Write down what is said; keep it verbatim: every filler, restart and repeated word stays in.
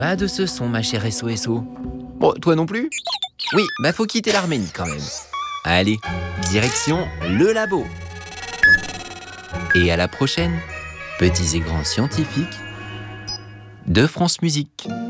Pas de ce son, ma chère S O S O. Bon, toi non plus? Oui, bah faut quitter l'Arménie quand même. Allez, direction le labo. Et à la prochaine, petits et grands scientifiques de France Musique.